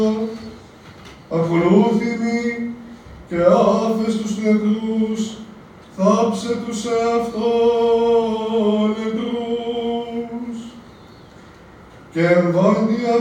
ακολούθημη και άφες τους νεκρούς, θάψε τους εαυτόν νεκρούς. Και εμβάντια